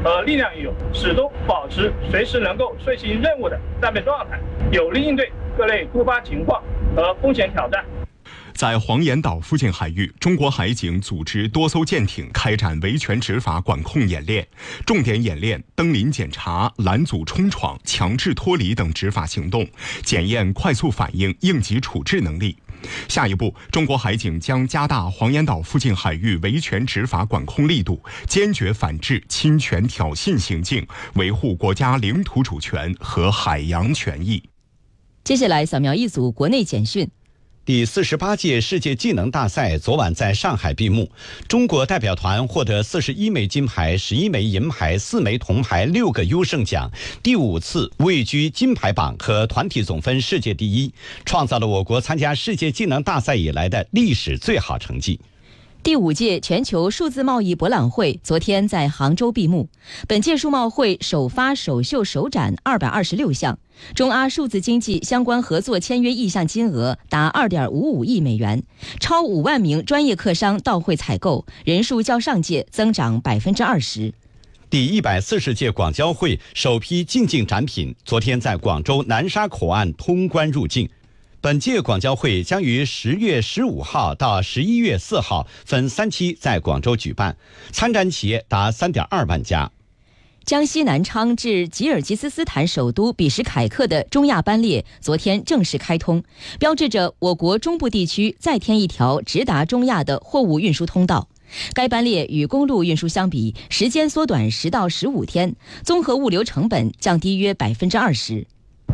和力量也有，始终保持随时能够遂行任务的战备状态，有力应对各类突发情况和风险挑战。 在黄岩岛附近海域，中国海警组织多艘舰艇开展维权执法管控演练，重点演练登临检查、拦阻冲闯、强制脱离等执法行动，检验快速反应、应急处置能力。下一步，中国海警将加大黄岩岛附近海域维权执法管控力度，坚决反制侵权挑衅行径，维护国家领土主权和海洋权益。 接下来扫描一组国内简讯。 第48届世界技能大赛昨晚在上海闭幕，中国代表团获得41枚金牌、11枚银牌、4枚铜牌、6个优胜奖，第5次位居金牌榜和团体总分世界第一，创造了我国参加世界技能大赛以来的历史最好成绩。 第5届全球数字贸易博览会昨天在杭州闭幕。本届数贸会首发首秀首展226项，中阿数字经济相关合作签约意向金额达2.55亿美元，超5万名专业客商到会采购，人数较上届增长20%。 第140届广交会首批进境展品昨天在广州南沙口岸通关入境。本届广交会将于10月15号到11月4号分3期在广州举办，参展企业达3.2万家。 江西南昌至吉尔吉斯斯坦首都比什凯克的中亚班列昨天正式开通，标志着我国中部地区再添一条直达中亚的货物运输通道。该班列与公路运输相比，时间缩短10到15天，综合物流成本降低约20%。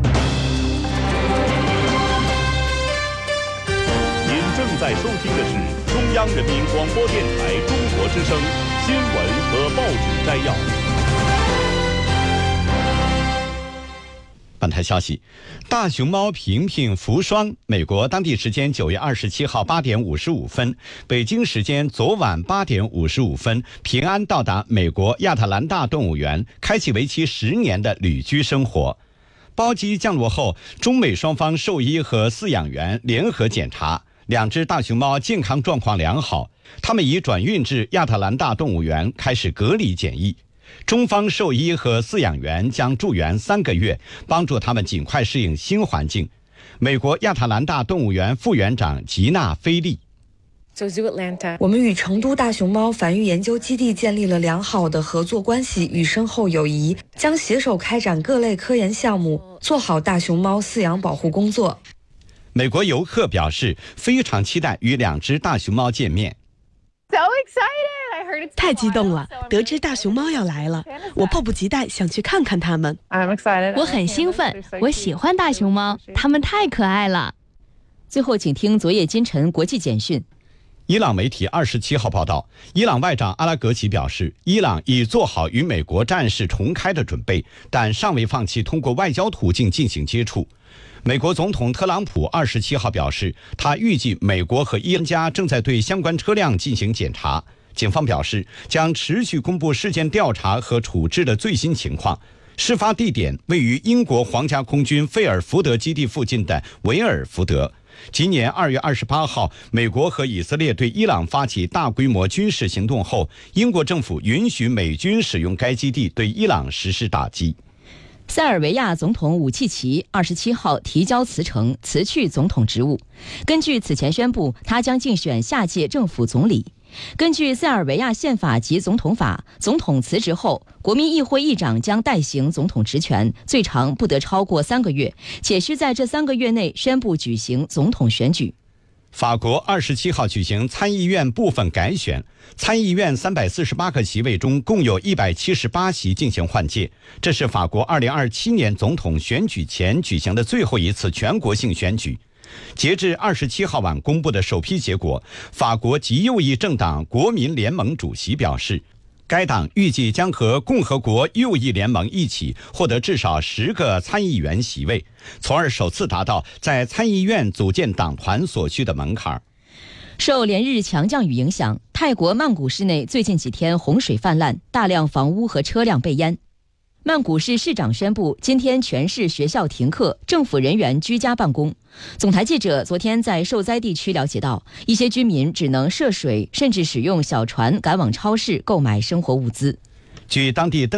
正在收听的是中央人民广播电台中国之声新闻和报纸摘要。 本台消息，大熊猫平平福双，美国当地时间9月27号8点55分，北京时间昨晚8点55分，平安到达美国亚特兰大动物园，开启为期10年的旅居生活。包机降落后，中美双方兽医和饲养员联合检查，2只大熊猫健康状况良好，它们已转运至亚特兰大动物园开始隔离检疫。中方兽医和饲养员将驻园3个月，帮助它们尽快适应新环境。美国亚特兰大动物园副园长吉娜·菲利。 我们与成都大熊猫繁育研究基地建立了良好的合作关系与深厚友谊，将携手开展各类科研项目，做好大熊猫饲养保护工作。 美国游客表示非常期待与2只大熊猫见面。 太激动了，得知大熊猫要来了，我迫不及待想去看看它们。 我很兴奋，我喜欢大熊猫，它们太可爱了。 最后请听昨夜今晨国际简讯。 伊朗媒体27号报道，伊朗外长阿拉格齐表示，伊朗已做好与美国战事重开的准备，但尚未放弃通过外交途径进行接触。美国总统特朗普27号表示，他预计美国和伊家正在对相关车辆进行检查。警方表示，将持续公布事件调查和处置的最新情况。事发地点位于英国皇家空军费尔福德基地附近的维尔福德。今年2月28号，美国和以色列对伊朗发起大规模军事行动后，英国政府允许美军使用该基地对伊朗实施打击。 塞尔维亚总统武契奇27号提交辞呈，辞去总统职务。根据此前宣布，他将竞选下届政府总理。根据塞尔维亚宪法及总统法，总统辞职后，国民议会议长将代行总统职权，最长不得超过3个月，且需在这3个月内宣布举行总统选举。 法国27号举行参议院部分改选，参议院348个席位中共有178席进行换届，这是法国2027年总统选举前举行的最后一次全国性选举。截至27号晚公布的首批结果，法国极右翼政党国民联盟主席表示，该党预计将和共和国右翼联盟一起获得至少10个参议员席位，从而首次达到在参议院组建党团所需的门槛。 受连日强降雨影响，泰国曼谷市内最近几天洪水泛滥，大量房屋和车辆被淹。曼谷市市长宣布，今天全市学校停课，政府人员居家办公。总台记者昨天在受灾地区了解到，一些居民只能涉水，甚至使用小船赶往超市购买生活物资。 据当地